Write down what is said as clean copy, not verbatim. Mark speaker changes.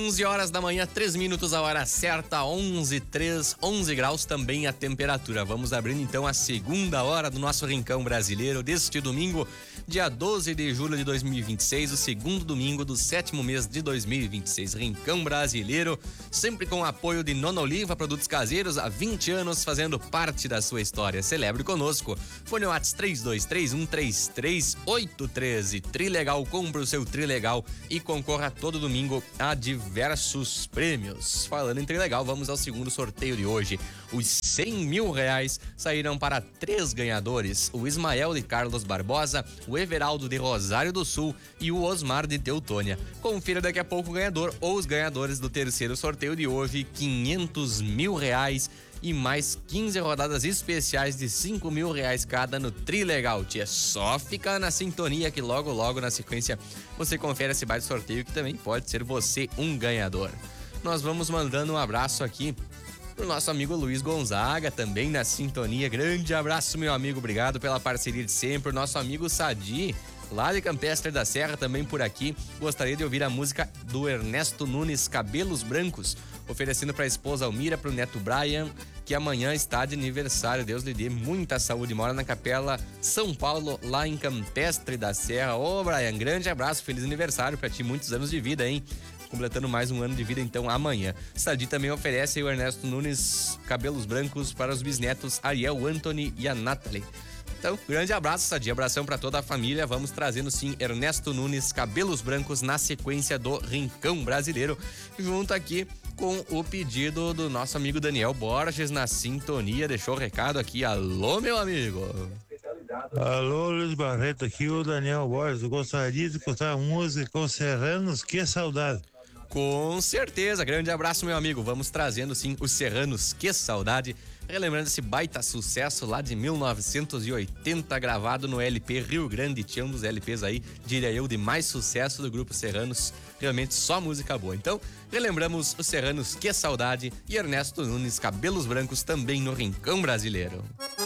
Speaker 1: 11 horas da manhã, 3 minutos a hora certa, 11 graus também a temperatura. Vamos abrindo então a segunda hora do nosso Rincão Brasileiro deste domingo, dia 12 de julho de 2026, o segundo domingo do 7º mês de 2026. Rincão Brasileiro, sempre com o apoio de Nona Oliva, produtos caseiros, há 20 anos fazendo parte da sua história. Celebre conosco. Fone WhatsApp 32313383. Trilegal, compre o seu Trilegal e concorra todo domingo a diversos prêmios. Falando em Trilegal, vamos ao segundo sorteio de hoje. Os 100 mil reais saíram para 3 ganhadores: o Ismael de Carlos Barbosa, o Everaldo de Rosário do Sul e o Osmar de Teutônia. Confira daqui a pouco o ganhador ou os ganhadores do terceiro sorteio de hoje: 500 mil reais e mais 15 rodadas especiais de 5 mil reais cada no Trilegal. É só ficar na sintonia que logo na sequência você confere esse baita sorteio que também pode ser você um ganhador. Nós vamos mandando um abraço aqui pro nosso amigo Luiz Gonzaga, também na sintonia. Grande abraço, meu amigo, obrigado pela parceria de sempre. O nosso amigo Sadi, lá de Campestre da Serra, também por aqui, gostaria de ouvir a música do Ernesto Nunes, Cabelos Brancos, oferecendo para a esposa Almira, para o neto Brian, que amanhã está de aniversário. Deus lhe dê muita saúde. Mora na Capela São Paulo, lá em Campestre da Serra. Ô, Brian, grande abraço, feliz aniversário para ti, muitos anos de vida, hein? Completando mais um ano de vida, então, amanhã. Sadi também oferece o Ernesto Nunes, Cabelos Brancos, para os bisnetos Ariel, o Anthony e a Nathalie. Então, grande abraço, Sadi, abração para toda a família. Vamos trazendo, sim, Ernesto Nunes, Cabelos Brancos, na sequência do Rincão Brasileiro, junto aqui com o pedido do nosso amigo Daniel Borges, na sintonia. Deixou o recado aqui. Alô, meu amigo.
Speaker 2: Alô, Luiz Barreto, aqui o Daniel Borges. Eu gostaria de escutar a música Os Serranos, Que Saudade.
Speaker 1: Com certeza, grande abraço, meu amigo. Vamos trazendo, sim, os Serranos, Que Saudade. Relembrando esse baita sucesso lá de 1980, gravado no LP Rio Grande. Tinha um dos LPs aí, diria eu, de mais sucesso do grupo Serranos. Realmente só música boa. Então, relembramos os Serranos, Que Saudade, e Ernesto Nunes, Cabelos Brancos, também no Rincão Brasileiro.